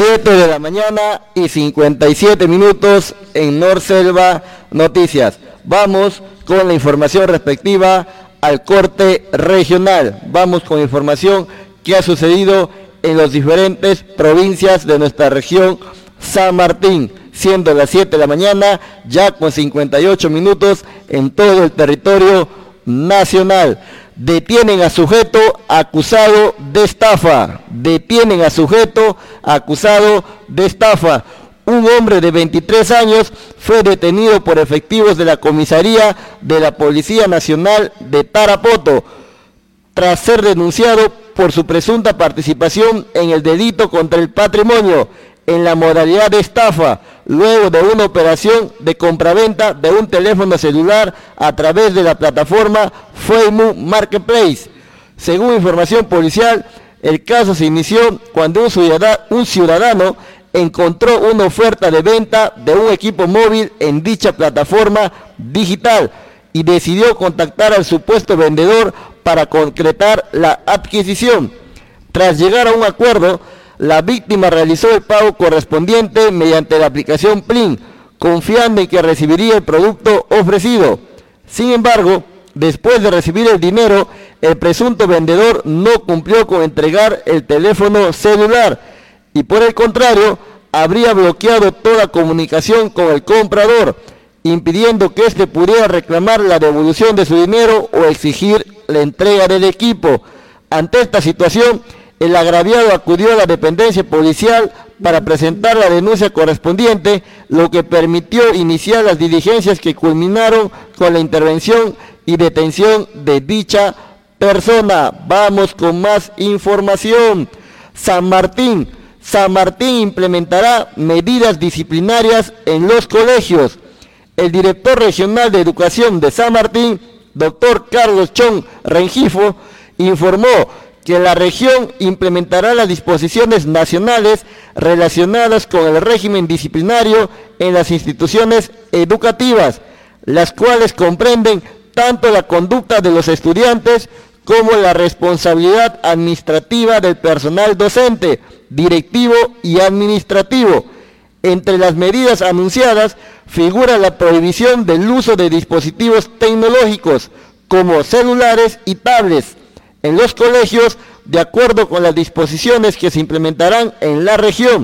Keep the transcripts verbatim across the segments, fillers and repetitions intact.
siete de la mañana y cincuenta y siete minutos en Norselva Noticias. Vamos con la información respectiva al corte regional. Vamos con información que ha sucedido en las diferentes provincias de nuestra región San Martín, siendo las siete de la mañana, ya con cincuenta y ocho minutos en todo el territorio nacional. Detienen a sujeto acusado de estafa. Detienen a sujeto acusado de estafa. Un hombre de veintitrés años fue detenido por efectivos de la comisaría de la Policía Nacional de Tarapoto, tras ser denunciado por su presunta participación en el delito contra el patrimonio, en la modalidad de estafa, luego de una operación de compraventa de un teléfono celular a través de la plataforma Facebook Marketplace. Según información policial, el caso se inició cuando un ciudadano, un ciudadano encontró una oferta de venta de un equipo móvil en dicha plataforma digital y decidió contactar al supuesto vendedor para concretar la adquisición. Tras llegar a un acuerdo, la víctima realizó el pago correspondiente mediante la aplicación Plin, confiando en que recibiría el producto ofrecido. Sin embargo, después de recibir el dinero, el presunto vendedor no cumplió con entregar el teléfono celular y, por el contrario, habría bloqueado toda comunicación con el comprador, impidiendo que éste pudiera reclamar la devolución de su dinero o exigir la entrega del equipo. Ante esta situación, el agraviado acudió a la dependencia policial para presentar la denuncia correspondiente, lo que permitió iniciar las diligencias que culminaron con la intervención y detención de dicha persona. Vamos con más información. San Martín. San Martín implementará medidas disciplinarias en los colegios. El director regional de educación de San Martín, doctor Carlos Chon Rengifo, informó que la región implementará las disposiciones nacionales relacionadas con el régimen disciplinario en las instituciones educativas, las cuales comprenden tanto la conducta de los estudiantes como la responsabilidad administrativa del personal docente, directivo y administrativo. Entre las medidas anunciadas figura la prohibición del uso de dispositivos tecnológicos como celulares y tablets en los colegios, de acuerdo con las disposiciones que se implementarán en la región.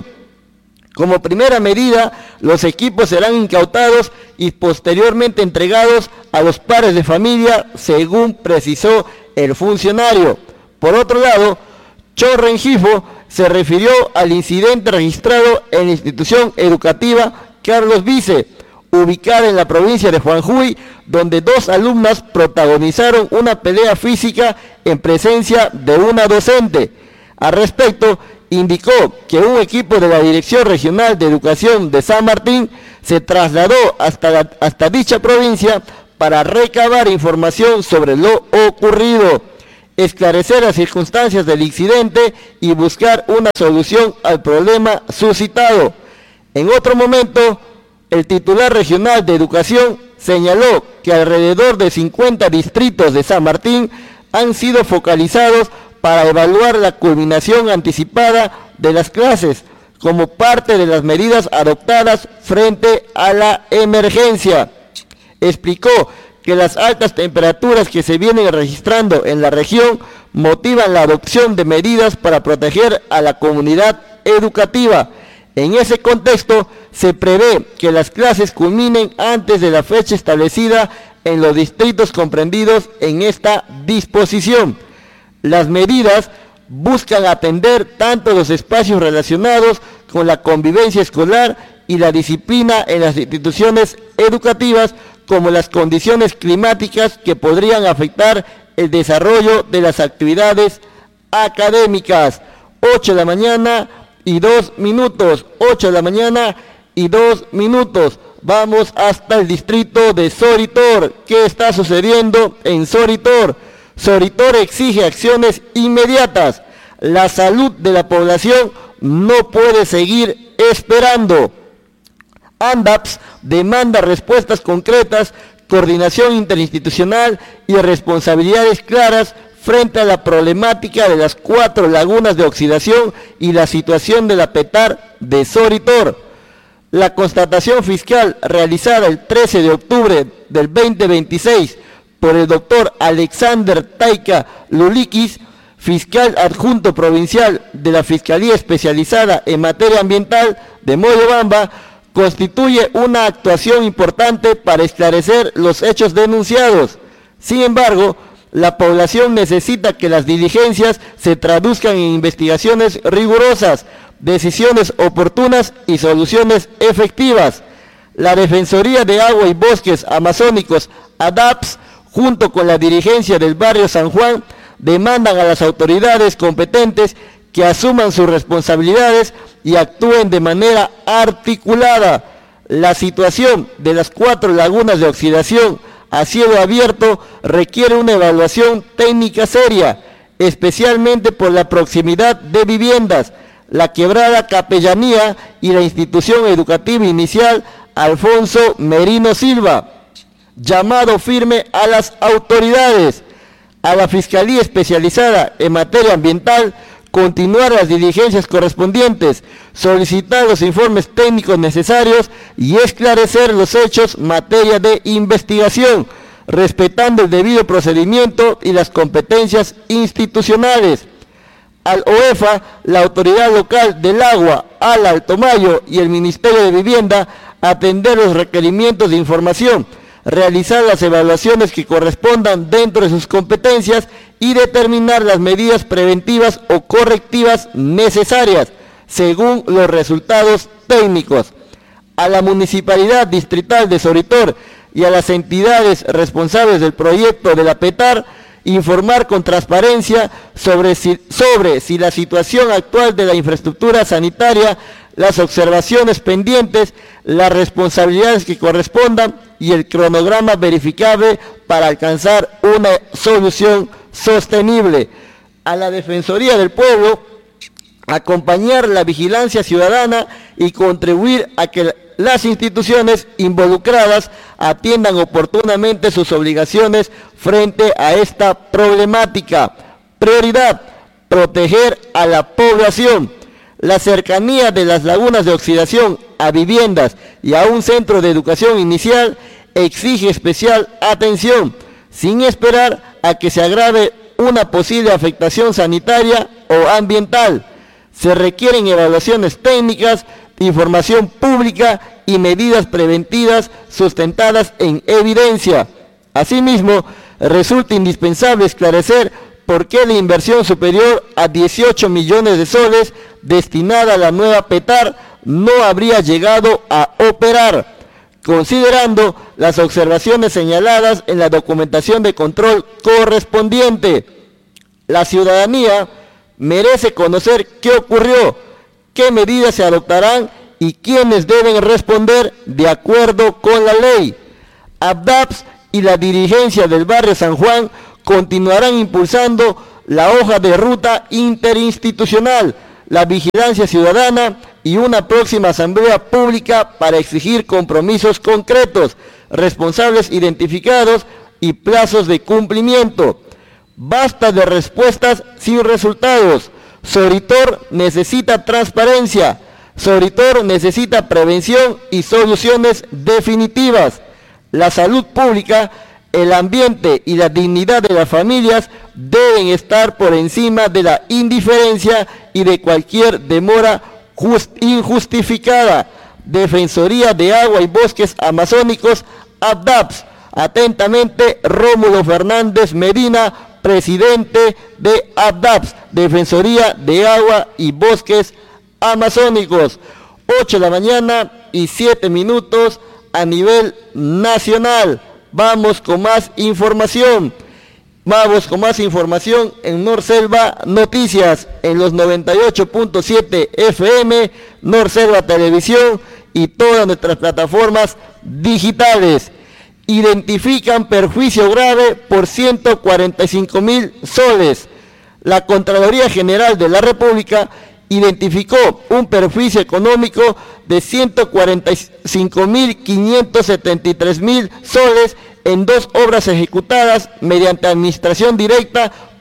Como primera medida, los equipos serán incautados y posteriormente entregados a los padres de familia, según precisó el funcionario. Por otro lado, Chon Rengifo se refirió al incidente registrado en la institución educativa Carlos Vice, ubicada en la provincia de Jujuy, donde dos alumnas protagonizaron una pelea física en presencia de una docente. Al respecto, indicó que un equipo de la Dirección Regional de Educación de San Martín se trasladó hasta, la, hasta dicha provincia para recabar información sobre lo ocurrido, esclarecer las circunstancias del incidente y buscar una solución al problema suscitado. En otro momento, el titular regional de educación señaló que alrededor de cincuenta distritos de San Martín han sido focalizados para evaluar la culminación anticipada de las clases como parte de las medidas adoptadas frente a la emergencia. Explicó que las altas temperaturas que se vienen registrando en la región motivan la adopción de medidas para proteger a la comunidad educativa. En ese contexto, se prevé que las clases culminen antes de la fecha establecida en los distritos comprendidos en esta disposición. Las medidas buscan atender tanto los espacios relacionados con la convivencia escolar y la disciplina en las instituciones educativas, como las condiciones climáticas que podrían afectar el desarrollo de las actividades académicas. ocho de la mañana y dos minutos, ocho de la mañana y dos minutos. Vamos hasta el distrito de Soritor. ¿Qué está sucediendo en Soritor? Soritor exige acciones inmediatas. La salud de la población no puede seguir esperando. ANDAPS demanda respuestas concretas, coordinación interinstitucional y responsabilidades claras frente a la problemática de las cuatro lagunas de oxidación y la situación de la Petar de Soritor. La constatación fiscal realizada el trece de octubre del veinte veintiséis por el doctor Alexander Taika Lulikis, fiscal adjunto provincial de la Fiscalía Especializada en Materia Ambiental de Moyobamba, constituye una actuación importante para esclarecer los hechos denunciados. Sin embargo, la población necesita que las diligencias se traduzcan en investigaciones rigurosas, decisiones oportunas y soluciones efectivas. La Defensoría de Agua y Bosques Amazónicos, ADAPS, junto con la dirigencia del barrio San Juan, demandan a las autoridades competentes que asuman sus responsabilidades y actúen de manera articulada. La situación de las cuatro lagunas de oxidación a cielo abierto requiere una evaluación técnica seria, especialmente por la proximidad de viviendas, la quebrada Capellanía y la institución educativa inicial Alfonso Merino Silva. Llamado firme a las autoridades, a la Fiscalía Especializada en Materia Ambiental, continuar las diligencias correspondientes, solicitar los informes técnicos necesarios y esclarecer los hechos materia de investigación, respetando el debido procedimiento y las competencias institucionales. Al OEFA, la Autoridad Local del Agua, al Alto Mayo y el Ministerio de Vivienda, atender los requerimientos de información, realizar las evaluaciones que correspondan dentro de sus competencias y determinar las medidas preventivas o correctivas necesarias, según los resultados técnicos. A la Municipalidad Distrital de Soritor y a las entidades responsables del proyecto de la Petar, informar con transparencia sobre si, sobre si la situación actual de la infraestructura sanitaria, las observaciones pendientes, las responsabilidades que correspondan y el cronograma verificable para alcanzar una solución sostenible. A la Defensoría del Pueblo, acompañar la vigilancia ciudadana y contribuir a que las instituciones involucradas atiendan oportunamente sus obligaciones frente a esta problemática. Prioridad: proteger a la población. La cercanía de las lagunas de oxidación a viviendas y a un centro de educación inicial exige especial atención, sin esperar a que se agrave una posible afectación sanitaria o ambiental. Se requieren evaluaciones técnicas, información pública y medidas preventivas sustentadas en evidencia. Asimismo, resulta indispensable esclarecer por qué la inversión superior a dieciocho millones de soles destinada a la nueva Petar no habría llegado a operar, considerando las observaciones señaladas en la documentación de control correspondiente. La ciudadanía merece conocer qué ocurrió, qué medidas se adoptarán y quiénes deben responder de acuerdo con la ley. ADAPS y la dirigencia del barrio San Juan continuarán impulsando la hoja de ruta interinstitucional, la vigilancia ciudadana y una próxima asamblea pública para exigir compromisos concretos, responsables identificados y plazos de cumplimiento. Basta de respuestas sin resultados. Soritor necesita transparencia. Soritor necesita prevención y soluciones definitivas. La salud pública, el ambiente y la dignidad de las familias deben estar por encima de la indiferencia y de cualquier demora just, injustificada. Defensoría de Agua y Bosques Amazónicos, ADAPS. Atentamente, Rómulo Fernández Medina, presidente de ADAPS, Defensoría de Agua y Bosques Amazónicos. ocho de la mañana y siete minutos a nivel nacional. Vamos con más información. Vamos con más información en Norselva Noticias, en los noventa y ocho punto siete F M, Norselva Televisión y todas nuestras plataformas digitales. Identifican perjuicio grave por ciento cuarenta y cinco mil soles. La Contraloría General de la República identificó un perjuicio económico de ciento cuarenta y cinco mil quinientos setenta y tres mil soles en dos obras ejecutadas mediante administración directa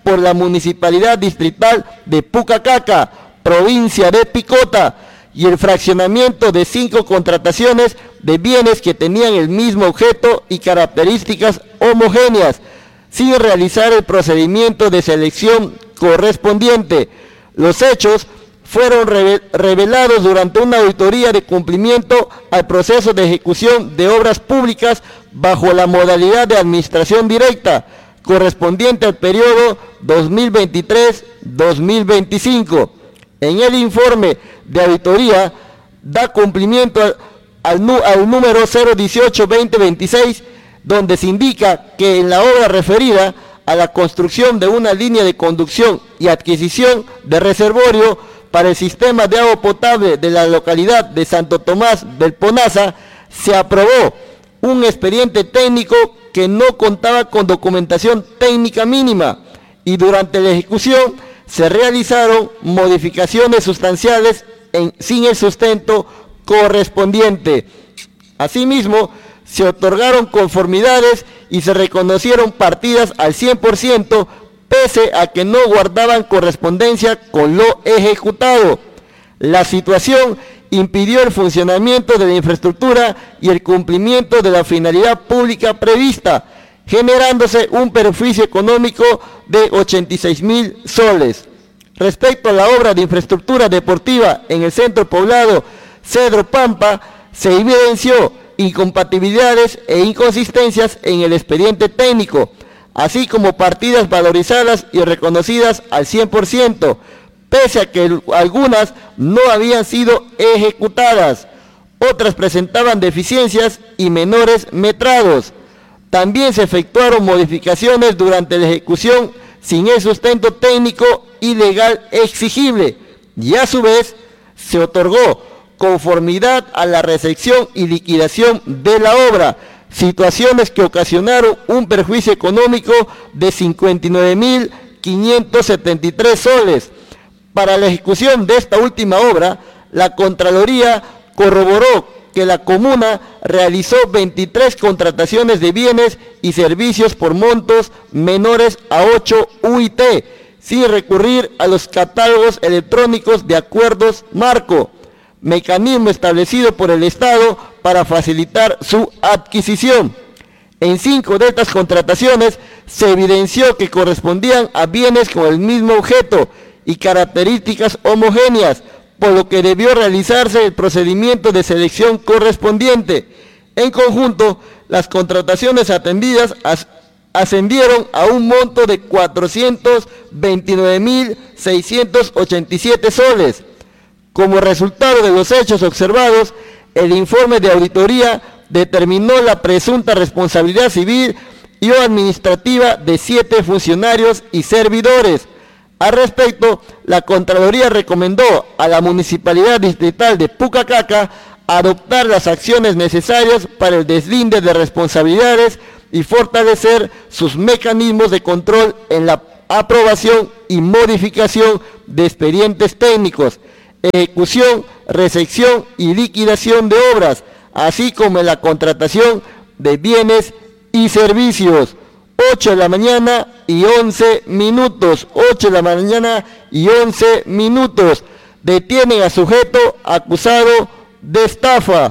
por la Municipalidad Distrital de Pucacaca, provincia de Picota, y el fraccionamiento de cinco contrataciones de bienes que tenían el mismo objeto y características homogéneas, sin realizar el procedimiento de selección correspondiente. Los hechos fueron revelados durante una auditoría de cumplimiento al proceso de ejecución de obras públicas bajo la modalidad de administración directa, correspondiente al periodo dos mil veintitrés dos mil veinticinco. En el informe de auditoría da cumplimiento al, al, al número cero dieciocho veinte veintiséis, donde se indica que en la obra referida a la construcción de una línea de conducción y adquisición de reservorio para el sistema de agua potable de la localidad de Santo Tomás del Ponaza, se aprobó un expediente técnico que no contaba con documentación técnica mínima, y durante la ejecución se realizaron modificaciones sustanciales en, sin el sustento correspondiente. Asimismo, se otorgaron conformidades y se reconocieron partidas al cien por ciento, pese a que no guardaban correspondencia con lo ejecutado. La situación impidió el funcionamiento de la infraestructura y el cumplimiento de la finalidad pública prevista, generándose un perjuicio económico de ochenta y seis mil soles. Respecto a la obra de infraestructura deportiva en el centro poblado Cedro Pampa, se evidenció incompatibilidades e inconsistencias en el expediente técnico, así como partidas valorizadas y reconocidas al cien por ciento, pese a que algunas no habían sido ejecutadas. Otras presentaban deficiencias y menores metrados. También se efectuaron modificaciones durante la ejecución sin el sustento técnico y legal exigible, y a su vez se otorgó conformidad a la recepción y liquidación de la obra, situaciones que ocasionaron un perjuicio económico de cincuenta y nueve mil quinientos setenta y tres soles. Para la ejecución de esta última obra, la Contraloría corroboró que la comuna realizó veintitrés contrataciones de bienes y servicios por montos menores a ocho U I T, sin recurrir a los catálogos electrónicos de acuerdos marco, mecanismo establecido por el Estado para facilitar su adquisición. En cinco de estas contrataciones se evidenció que correspondían a bienes con el mismo objeto y características homogéneas, por lo que debió realizarse el procedimiento de selección correspondiente. En conjunto, las contrataciones atendidas as ascendieron a un monto de cuatrocientos veintinueve mil seiscientos ochenta y siete soles. Como resultado de los hechos observados, el informe de auditoría determinó la presunta responsabilidad civil y o administrativa de siete funcionarios y servidores. Al respecto, la Contraloría recomendó a la Municipalidad Distrital de Pucacaca adoptar las acciones necesarias para el deslinde de responsabilidades y fortalecer sus mecanismos de control en la aprobación y modificación de expedientes técnicos, ejecución, recepción y liquidación de obras, así como en la contratación de bienes y servicios. ocho de la mañana y once minutos, ocho de la mañana y once minutos. Detienen a sujeto acusado de estafa.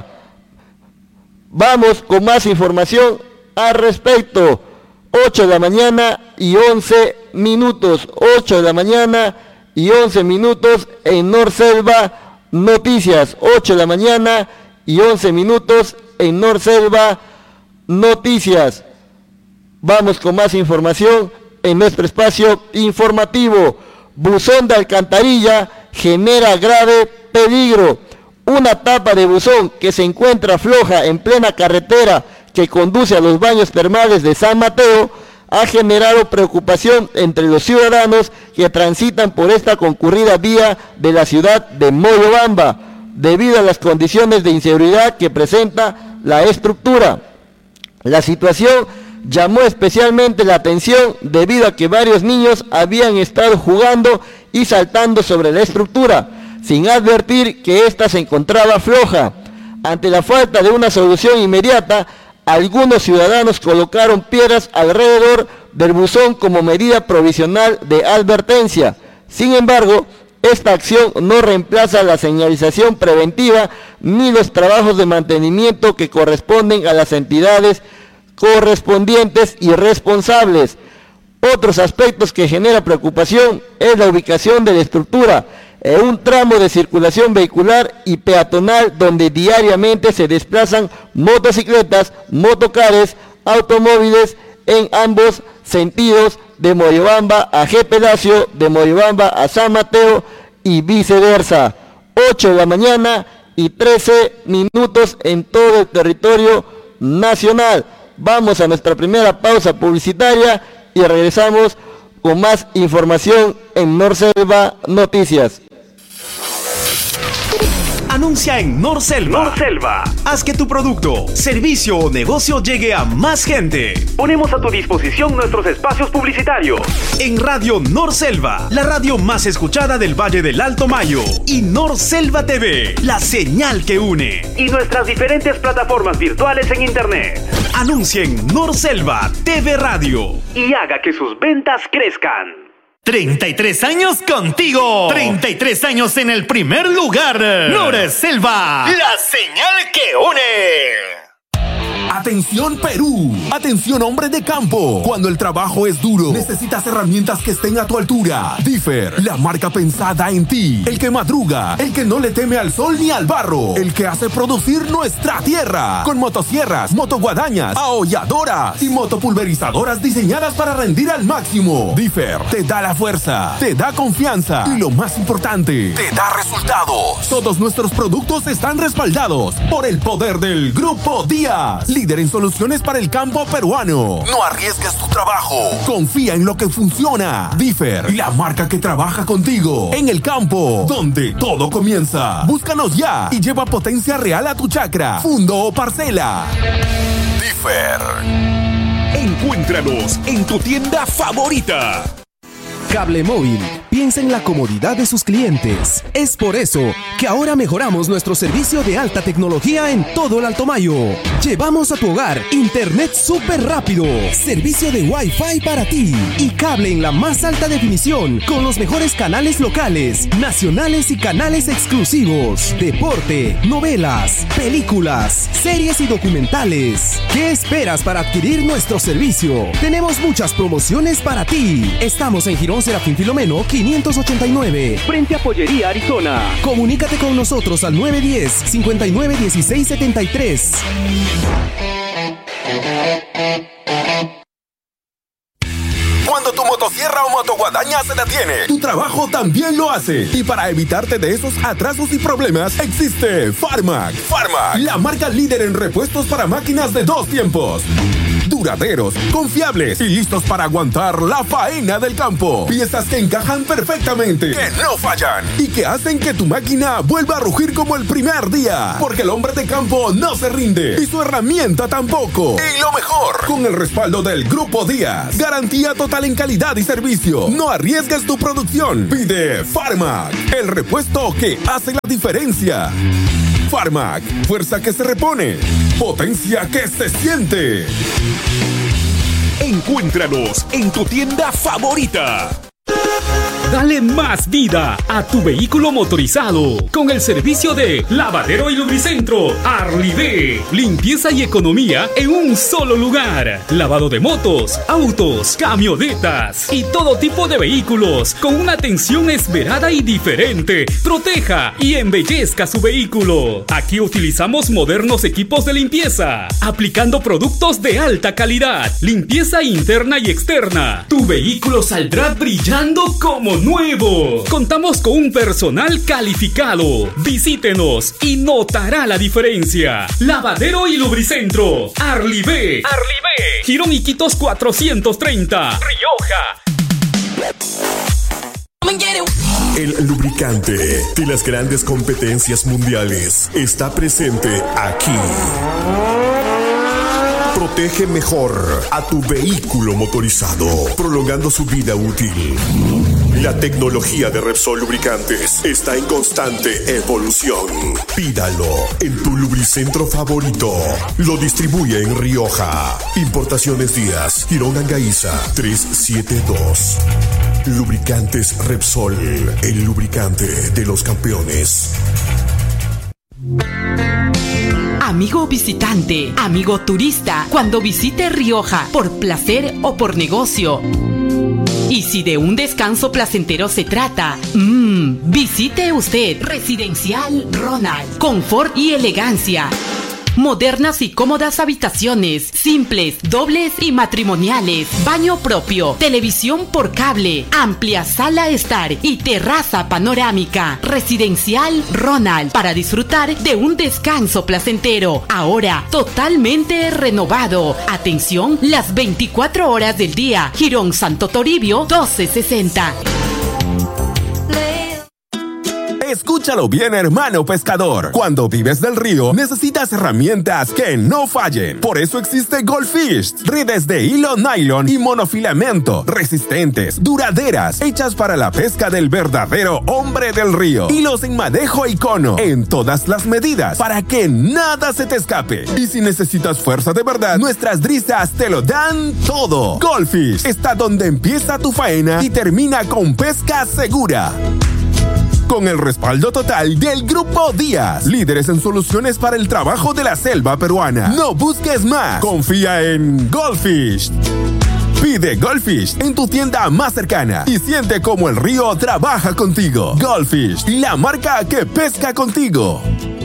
Vamos con más información al respecto. ocho de la mañana y once minutos, ocho de la mañana y once minutos en Norselva Noticias, ocho de la mañana y once minutos en Norselva Noticias. Vamos con más información en nuestro espacio informativo. Buzón de alcantarilla genera grave peligro. Una tapa de buzón que se encuentra floja en plena carretera que conduce a los baños termales de San Mateo ha generado preocupación entre los ciudadanos que transitan por esta concurrida vía de la ciudad de Moyobamba, debido a las condiciones de inseguridad que presenta la estructura. La situación llamó especialmente la atención debido a que varios niños habían estado jugando y saltando sobre la estructura, sin advertir que ésta se encontraba floja. Ante la falta de una solución inmediata, algunos ciudadanos colocaron piedras alrededor del buzón como medida provisional de advertencia. Sin embargo, esta acción no reemplaza la señalización preventiva ni los trabajos de mantenimiento que corresponden a las entidades correspondientes y responsables. Otros aspectos que generan preocupación es la ubicación de la estructura en un tramo de circulación vehicular y peatonal donde diariamente se desplazan motocicletas, motocares, automóviles en ambos sentidos, de Moyobamba a G. Palacio, de Moyobamba a San Mateo y viceversa. ocho de la mañana y trece minutos en todo el territorio nacional. Vamos a nuestra primera pausa publicitaria y regresamos con más información en Norselva Noticias. Anuncia en Norselva. Norselva. Haz que tu producto, servicio o negocio llegue a más gente. Ponemos a tu disposición nuestros espacios publicitarios. En Radio Norselva, la radio más escuchada del Valle del Alto Mayo. Y Norselva T V, la señal que une. Y nuestras diferentes plataformas virtuales en internet. Anuncia en Norselva T V Radio. Y haga que sus ventas crezcan. treinta y tres años contigo. treinta y tres años en el primer lugar. Norselva, la señal que une. Atención Perú, atención hombre de campo. Cuando el trabajo es duro, necesitas herramientas que estén a tu altura. Differ, la marca pensada en ti. El que madruga, el que no le teme al sol ni al barro, el que hace producir nuestra tierra. Con motosierras, motoguadañas, aholladoras y motopulverizadoras diseñadas para rendir al máximo. Differ te da la fuerza, te da confianza y lo más importante, te da resultados. Todos nuestros productos están respaldados por el poder del Grupo Díaz, líder en soluciones para el campo peruano. No arriesgues tu trabajo. Confía en lo que funciona. Differ, la marca que trabaja contigo en el campo, donde todo comienza. Búscanos ya y lleva potencia real a tu chacra, fundo o parcela. Differ. Encuéntranos en tu tienda favorita. Cable Móvil piensa en la comodidad de sus clientes. Es por eso que ahora mejoramos nuestro servicio de alta tecnología en todo el Alto Mayo. Llevamos a tu hogar internet súper rápido, servicio de Wi-Fi para ti y cable en la más alta definición con los mejores canales locales, nacionales y canales exclusivos, deporte, novelas, películas, series y documentales. ¿Qué esperas para adquirir nuestro servicio? Tenemos muchas promociones para ti. Estamos en Girón Serafín Filomeno quinientos ochenta y nueve, frente a Pollería Arizona. Comunícate con nosotros al nueve uno cero, cinco nueve uno seis siete tres. Cuando tu motosierra o motoguadaña se detiene, tu trabajo también lo hace. Y para evitarte de esos atrasos y problemas, existe Farmac. Farmac, la marca líder en repuestos para máquinas de dos tiempos. Duraderos, confiables y listos para aguantar la faena del campo. Piezas que encajan perfectamente, que no fallan y que hacen que tu máquina vuelva a rugir como el primer día. Porque el hombre de campo no se rinde y su herramienta tampoco. Y lo mejor, con el respaldo del Grupo Díaz. Garantía total en calidad y servicio. No arriesgues tu producción. Pide Farmac, el repuesto que hace la diferencia. Farmac, fuerza que se repone, potencia que se siente. Encuéntranos en tu tienda favorita. Dale más vida a tu vehículo motorizado con el servicio de Lavadero y Lubricentro Arlivé. Limpieza y economía en un solo lugar. Lavado de motos, autos, camionetas y todo tipo de vehículos con una atención esmerada y diferente. Proteja y embellezca su vehículo. Aquí utilizamos modernos equipos de limpieza, aplicando productos de alta calidad. Limpieza interna y externa. Tu vehículo saldrá brillando como nuevo. Contamos con un personal calificado. Visítenos y notará la diferencia. Lavadero y Lubricentro Arlivé. Arlivé. Girón Iquitos cuatrocientos treinta. Rioja. El lubricante de las grandes competencias mundiales está presente aquí. Protege mejor a tu vehículo motorizado, prolongando su vida útil. La tecnología de Repsol Lubricantes está en constante evolución. Pídalo en tu lubricentro favorito. Lo distribuye en Rioja. Importaciones Díaz, Girón Angaiza, trescientos setenta y dos. Lubricantes Repsol, el lubricante de los campeones. Amigo visitante, amigo turista, cuando visite Rioja por placer o por negocio. Y si de un descanso placentero se trata, mmm, visite usted Residencial Ronald. Confort y elegancia. Modernas y cómodas habitaciones, simples, dobles y matrimoniales, baño propio, televisión por cable, amplia sala estar y terraza panorámica. Residencial Ronald, para disfrutar de un descanso placentero, ahora totalmente renovado. Atención las veinticuatro horas del día. Girón Santo Toribio doce sesenta. Escúchalo bien, hermano pescador. Cuando vives del río, necesitas herramientas que no fallen. Por eso existe Goldfish. Redes de hilo nylon y monofilamento, resistentes, duraderas, hechas para la pesca del verdadero hombre del río. Hilos en madejo y cono, en todas las medidas, para que nada se te escape. Y si necesitas fuerza de verdad, nuestras drisas te lo dan todo. Goldfish está donde empieza tu faena y termina con pesca segura. Con el respaldo total del Grupo Díaz, líderes en soluciones para el trabajo de la selva peruana. No busques más, confía en Goldfish. Pide Goldfish en tu tienda más cercana y siente cómo el río trabaja contigo. Goldfish, la marca que pesca contigo.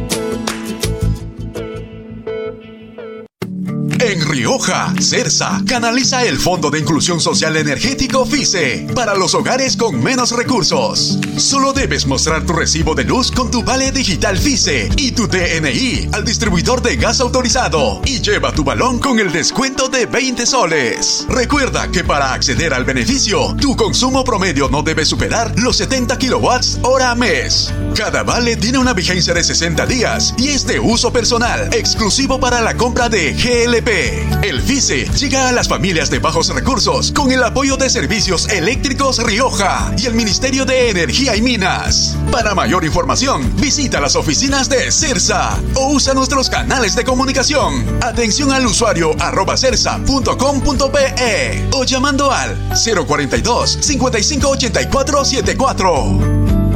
En Rioja, CERSA canaliza el Fondo de Inclusión Social Energético FICE para los hogares con menos recursos. Solo debes mostrar tu recibo de luz con tu vale digital FICE y tu D N I al distribuidor de gas autorizado y lleva tu balón con el descuento de veinte soles. Recuerda que para acceder al beneficio, tu consumo promedio no debe superar los setenta kilowatts hora mes. Cada vale tiene una vigencia de sesenta días y es de uso personal, exclusivo para la compra de G L P. El FICE llega a las familias de bajos recursos con el apoyo de Servicios Eléctricos Rioja y el Ministerio de Energía y Minas. Para mayor información, visita las oficinas de CERSA o usa nuestros canales de comunicación. Atención al usuario arroba cersa punto com punto pe o llamando al cero cuarenta y dos, cincuenta y cinco ochenta y cuatro setenta y cuatro.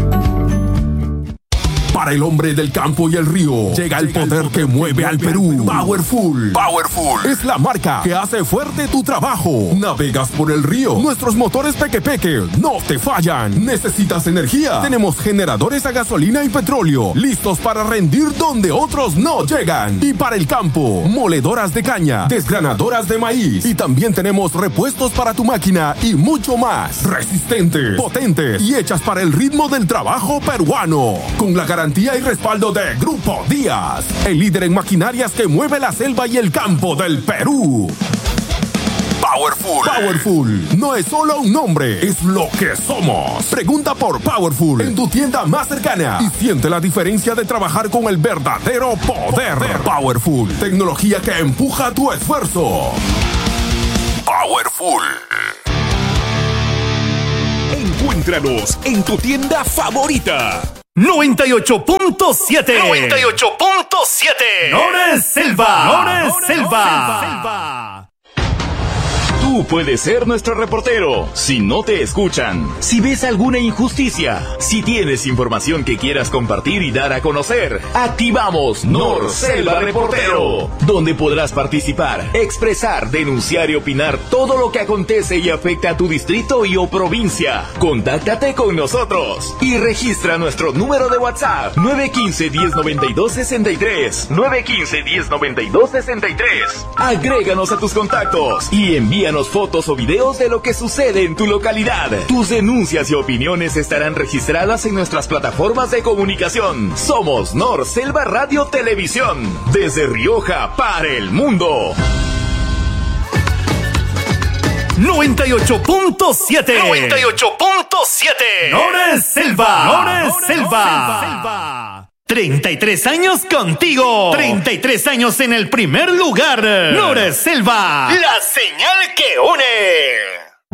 Para el hombre del campo y el río, llega el poder que mueve al Perú. Powerful. Powerful es la marca que hace fuerte tu trabajo. Navegas por el río. Nuestros motores Peque Peque no te fallan. ¿Necesitas energía? Tenemos generadores a gasolina y petróleo, listos para rendir donde otros no llegan. Y para el campo, moledoras de caña, desgranadoras de maíz. Y también tenemos repuestos para tu máquina y mucho más. Resistentes, potentes y hechas para el ritmo del trabajo peruano. Con la garantía y respaldo de Grupo Díaz, el líder en maquinarias que mueve la selva y el campo del Perú. Powerful. Powerful no es solo un nombre, es lo que somos. Pregunta por Powerful en tu tienda más cercana y siente la diferencia de trabajar con el verdadero poder. Powerful, tecnología que empuja tu esfuerzo. Powerful. Encuéntranos en tu tienda favorita. noventa y ocho punto siete. noventa y ocho punto siete. Nores Selva. Nores Selva. Selva. Tú puedes ser nuestro reportero. Si no te escuchan, si ves alguna injusticia, si tienes información que quieras compartir y dar a conocer, activamos Nor Selva Reportero, donde podrás participar, expresar, denunciar y opinar todo lo que acontece y afecta a tu distrito y o provincia. Contáctate con nosotros y registra nuestro número de WhatsApp nueve uno cinco, uno cero nueve dos, seis tres, nueve uno cinco, uno cero nueve dos, seis tres. Agréganos a tus contactos y envíanos fotos o videos de lo que sucede en tu localidad. Tus denuncias y opiniones estarán registradas en nuestras plataformas de comunicación. Somos Nor Selva Radio Televisión, desde Rioja para el mundo. noventa y ocho punto siete. noventa y ocho punto siete. Nores Selva. Nores Selva. Selva. treinta y tres años contigo. treinta y tres años en el primer lugar. Nores Selva. La señal que une.